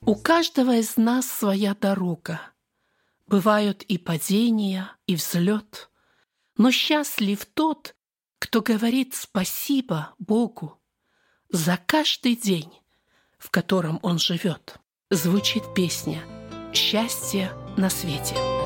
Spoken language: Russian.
У каждого из нас своя дорога. Бывают и падения, и взлет. Но счастлив тот, кто говорит спасибо Богу за каждый день, в котором он живет. Звучит песня «Счастье на свете».